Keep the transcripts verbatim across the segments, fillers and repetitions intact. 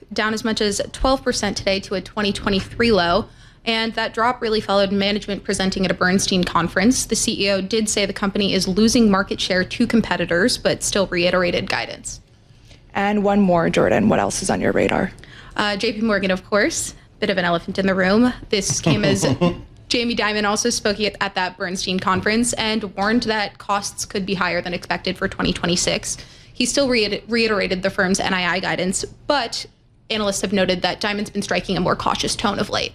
down as much as twelve percent today to a twenty twenty-three low. And that drop really followed management presenting at a Bernstein conference. The C E O did say the company is losing market share to competitors, but still reiterated guidance. And one more, Jordan. What else is on your radar? Uh, J P Morgan, of course. Bit of an elephant in the room. This came as Jamie Dimon also spoke at, at that Bernstein conference and warned that costs could be higher than expected for twenty twenty-six. He still re- reiterated the firm's N I I guidance, but analysts have noted that Dimon's been striking a more cautious tone of late.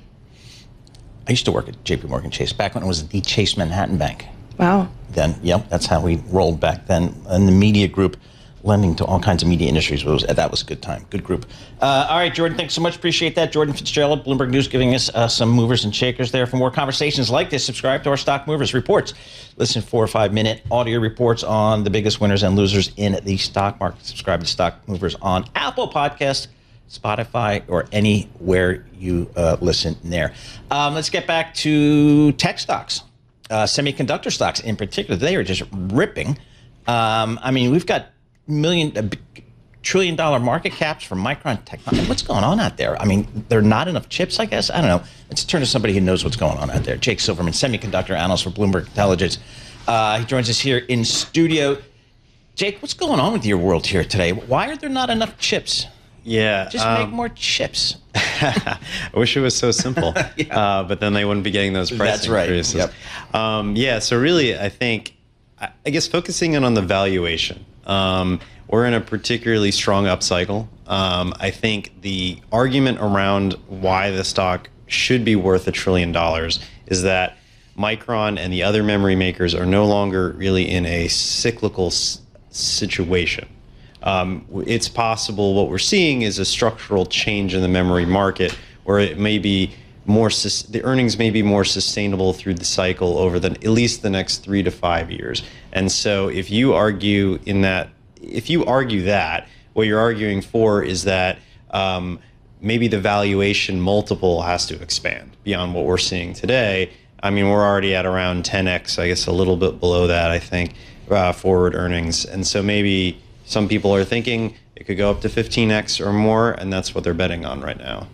I used to work at J P Morgan Chase back when it was the Chase Manhattan Bank. Wow. Then, yep, that's how we rolled back then. And the media group, lending to all kinds of media industries, was, that was a good time, good group. Uh, all right, Jordan, thanks so much. Appreciate that. Jordan Fitzgerald, Bloomberg News, giving us uh, some movers and shakers there. For more conversations like this, subscribe to our Stock Movers Reports. Listen to four or five minute audio reports on the biggest winners and losers in the stock market. Subscribe to Stock Movers on Apple Podcasts, Spotify, or anywhere you uh, listen there. Um, let's get back to tech stocks, uh, semiconductor stocks in particular. They are just ripping. Um, I mean, we've got million, uh, trillion dollar market caps for Micron Technology. What's going on out there? I mean, there are not enough chips, I guess. I don't know. Let's turn to somebody who knows what's going on out there. Jake Silverman, semiconductor analyst for Bloomberg Intelligence. Uh, he joins us here in studio. Jake, what's going on with your world here today? Why are there not enough chips? Yeah. Just um, make more chips. I wish it was so simple, yeah. uh, but then they wouldn't be getting those price That's right. increases. Yep. Um, yeah, so really, I think, I guess focusing in on the valuation. Um, we're in a particularly strong upcycle. Um, I think the argument around why the stock should be worth a trillion dollars is that Micron and the other memory makers are no longer really in a cyclical s- situation. Um, it's possible what we're seeing is a structural change in the memory market where it may be more, sus- the earnings may be more sustainable through the cycle over the, at least the next three to five years. And so if you argue in that, if you argue that, what you're arguing for is that um, maybe the valuation multiple has to expand beyond what we're seeing today. I mean, we're already at around ten X, I guess a little bit below that, I think, uh, forward earnings. And so maybe some people are thinking it could go up to fifteen X or more, and that's what they're betting on right now.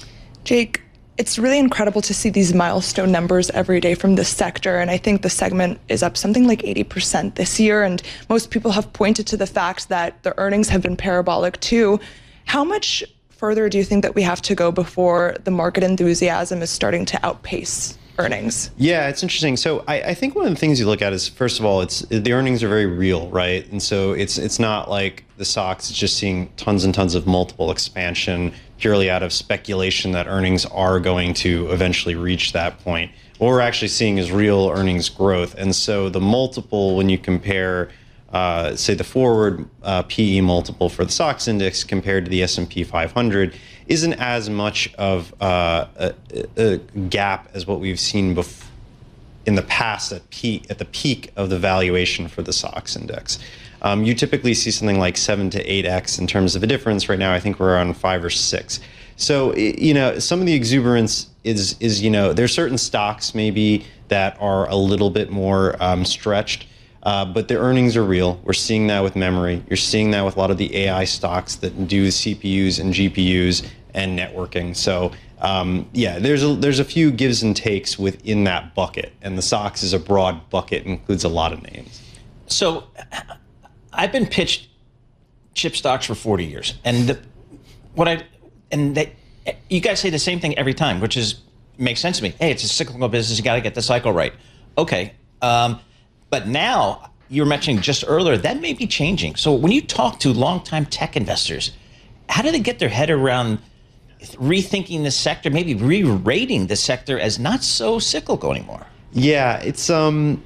Jake, it's really incredible to see these milestone numbers every day from this sector, and I think the segment is up something like eighty percent this year, and most people have pointed to the fact that the earnings have been parabolic too. How much further do you think that we have to go before the market enthusiasm is starting to outpace earnings? Yeah, it's interesting. So I, I think one of the things you look at is, first of all, it's the earnings are very real, right? And so it's it's not like the stocks is just seeing tons and tons of multiple expansion purely out of speculation that earnings are going to eventually reach that point. What we're actually seeing is real earnings growth. And so the multiple, when you compare, uh, say, the forward uh, P E multiple for the S O X index compared to the S and P five hundred, isn't as much of uh, a, a gap as what we've seen bef- in the past at, peak, at the peak of the valuation for the S O X index. Um, you typically see something like seven to eight X in terms of a difference. Right now, I think we're around five or six. So, you know, some of the exuberance is, is you know, there's certain stocks maybe that are a little bit more um, stretched. Uh, but the earnings are real. We're seeing that with memory. You're seeing that with a lot of the A I stocks that do C P Us and G P Us and networking. So um, yeah, there's a, there's a few gives and takes within that bucket. And the S O X is a broad bucket, includes a lot of names. So I've been pitched chip stocks for forty years. And the, what I and they, you guys say the same thing every time, which is makes sense to me. Hey, it's a cyclical business. You got to get the cycle right. Okay. Um, But now, you were mentioning just earlier, that may be changing. So when you talk to longtime tech investors, how do they get their head around rethinking the sector, maybe re-rating the sector as not so cyclical anymore? Yeah, it's um.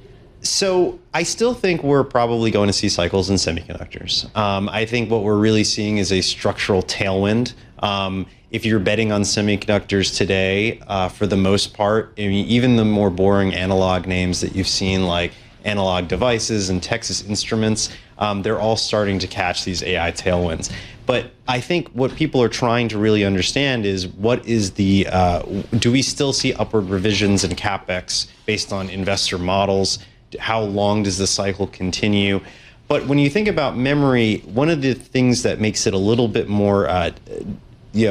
So I still think we're probably going to see cycles in semiconductors. Um, I think what we're really seeing is a structural tailwind. Um, if you're betting on semiconductors today, uh, for the most part, I mean, even the more boring analog names that you've seen, like Analog Devices and Texas Instruments, um, they're all starting to catch these A I tailwinds. But I think what people are trying to really understand is what is the, uh, do we still see upward revisions in CapEx based on investor models? How long does the cycle continue? But when you think about memory, one of the things that makes it a little bit more uh,